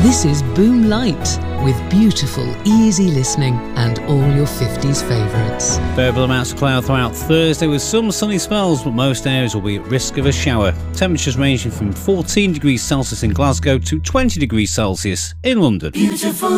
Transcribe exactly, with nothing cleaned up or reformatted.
This is Boom Light, with beautiful, easy listening and all your fifties favourites. Variable amounts of cloud throughout Thursday with some sunny spells, but most areas will be at risk of a shower. Temperatures ranging from fourteen degrees Celsius in Glasgow to twenty degrees Celsius in London. Beautiful.